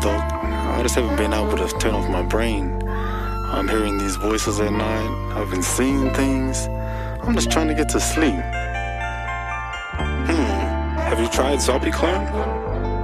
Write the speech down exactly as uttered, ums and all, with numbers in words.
dog. I just haven't been able to turn off my brain. I'm hearing these voices at night. I've been seeing things. I'm just trying to get to sleep. Hmm. Have you tried Zopiclone?